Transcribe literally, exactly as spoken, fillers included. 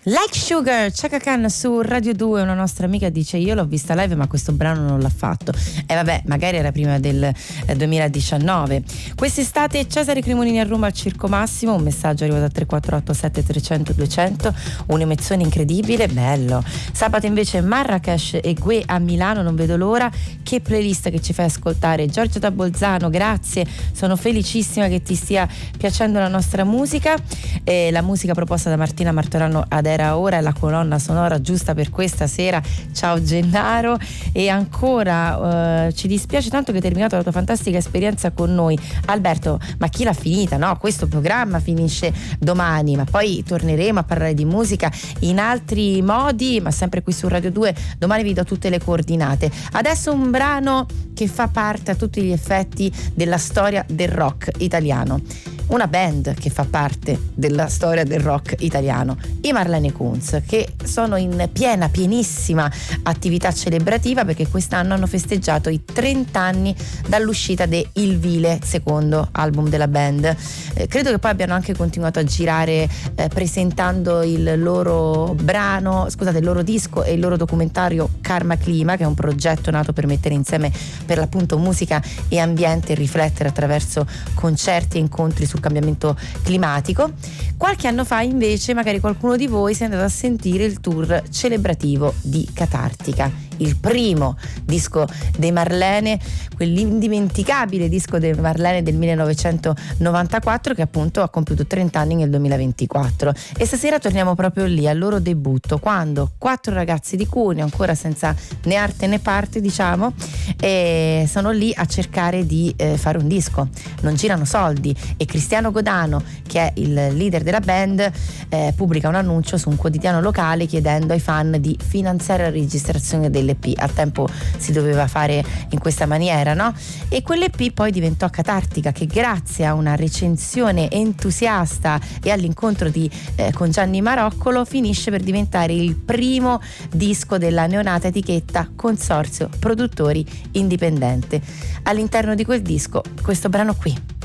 Like Sugar, Chaka Khan su Radio due. Una nostra amica dice: io l'ho vista live ma questo brano non l'ha fatto. E eh vabbè, magari era prima del eh, duemiladiciannove. Quest'estate Cesare Cremonini a Roma al Circo Massimo. Un messaggio arrivato a tre quattro otto sette trecento duecento. Un'emozione incredibile, bello. Sabato invece Marrakesh e Gue a Milano, non vedo l'ora. Che playlist che ci fai ascoltare, Giorgio da Bolzano, grazie, sono felicissima che ti stia piacendo la nostra musica. Eh, la musica proposta da Martina Martorano ad Era Ora è la colonna sonora giusta per questa sera. Ciao Gennaro. E ancora eh, ci dispiace tanto che hai terminato la tua fantastica esperienza con noi, Alberto, ma chi l'ha finita, no? Questo programma finisce domani, ma poi torneremo a parlare di musica in altri modi, ma sempre qui su Radio due. Domani vi do tutte le coordinate. Adesso un brano che fa parte a tutti gli effetti della storia del rock italiano, una band che fa parte della storia del rock italiano, i Marlene Kunz, che sono in piena, pienissima attività celebrativa perché quest'anno hanno festeggiato i trenta anni dall'uscita de Il Vile, secondo album della band. Eh, credo che poi abbiano anche continuato a girare eh, presentando il loro brano, scusate, il loro disco e il loro documentario Karma Clima, che è un progetto nato per mettere insieme per l'appunto musica e ambiente e riflettere attraverso concerti e incontri sul cambiamento climatico. Qualche anno fa invece magari qualcuno di voi si è andato a sentire il tour celebrativo di Catartica, il primo disco dei Marlene, quell'indimenticabile disco dei Marlene del millenovecentonovantaquattro, che appunto ha compiuto trenta anni nel duemilaventiquattro. E stasera torniamo proprio lì al loro debutto, quando quattro ragazzi di Cuneo, ancora senza né arte né parte diciamo, e sono lì a cercare di eh, fare un disco. Non girano soldi e Cristiano Godano, che è il leader della band, eh, pubblica un annuncio su un quotidiano locale chiedendo ai fan di finanziare la registrazione dell'E P. Al tempo si doveva fare in questa maniera, no? E quell'E P poi diventò Catartica, che grazie a una recensione entusiasta e all'incontro di, eh, con Gianni Maroccolo finisce per diventare il primo disco della neonata etichetta Consorzio Produttori Indipendente. All'interno di quel disco questo brano qui.